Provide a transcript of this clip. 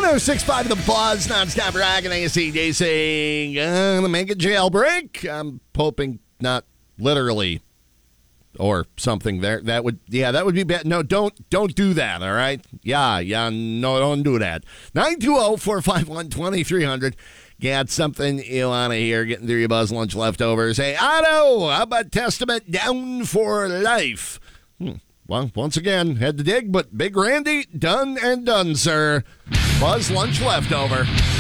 106.5 The Buzz, non-stop rock and AC/DC. Gonna make a jailbreak. I'm hoping not literally or something there. That would be bad. No, don't do that, all right? Yeah, no, don't do that. 920-451-2300. Got something you want to hear getting through your Buzz Lunch leftovers. Hey, Otto, how about Testament Down for Life? Well, once again, had to dig, but Big Randy, done and done, sir. Buzz Lunch leftover.